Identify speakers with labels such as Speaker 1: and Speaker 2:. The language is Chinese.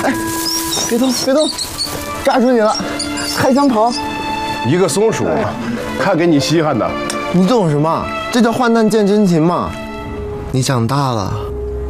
Speaker 1: 哎，别动，别动，抓住你了，还想跑？
Speaker 2: 一个松鼠，看给你稀罕的。
Speaker 1: 你懂什么？这叫患难见真情嘛。你长大了，